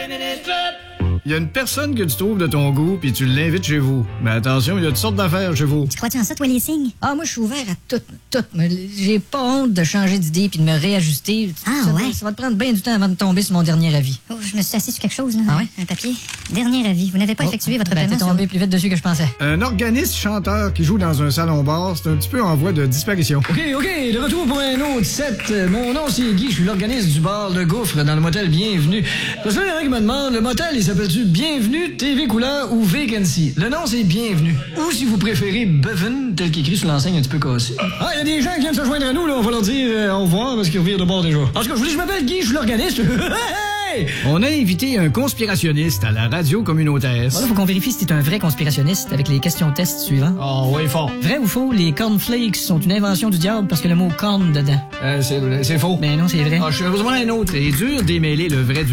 Il y a une personne que tu trouves de ton goût, puis tu l'invites chez vous. Mais attention, il y a toutes sortes d'affaires chez vous. Tu crois-tu en ça, toi, les signes? Ah, moi, je suis ouvert à tout. Mais j'ai pas honte de changer d'idée puis de me réajuster. Ouais? Ça va te prendre bien du temps avant de tomber sur mon dernier avis. Oh, je me suis assis sur quelque chose, là. Ah ouais? Un papier. Dernier avis. Vous n'avez pas effectué votre paiement T'es tombé plus vite dessus que je pensais. Un organiste chanteur qui joue dans un salon-bar, c'est un petit peu en voie de disparition. OK, de retour pour un autre set. Mon nom, c'est Guy, je suis l'organiste du bar Le Gouffre dans le motel Bienvenue. Parce que là, il y en a qui me demande, le motel, il s'appelle-tu Bienvenue, TV Couleur ou Vacancy? Le nom, c'est Bienvenue. Ou si vous préférez Bevan, tel qu'écrit sur l'enseigne un petit peu cassée. Ah, il y a des gens qui viennent se joindre à nous, là, on va leur dire au revoir parce qu'ils revirent de bord déjà. En tout cas, je vous dis, je m'appelle Guy, je suis l'organiste. Hey! On a invité un conspirationniste à la radio communautaire. Voilà, faut qu'on vérifie si t'es un vrai conspirationniste avec les questions test suivantes. Oh, ouais, fort. Vrai ou faux, les cornflakes sont une invention du diable parce que le mot corn dedans. C'est faux. Mais non, c'est vrai. Ah, je suis heureusement un autre. C'est dur d'émêler le vrai du